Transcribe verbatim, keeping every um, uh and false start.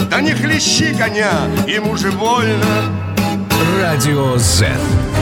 Да не хлещи коня, ему же больно. Радио Зет.